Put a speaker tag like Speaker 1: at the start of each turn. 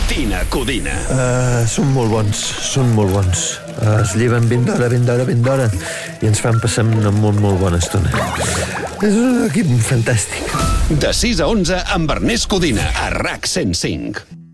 Speaker 1: Tina Codina.
Speaker 2: Són molt bons. Es lleven ben d'hora, i ens fan passar una molt bona estona. És un equip fantàstic.
Speaker 1: De 6 a 11 amb Ernest Codina, a RAC 105.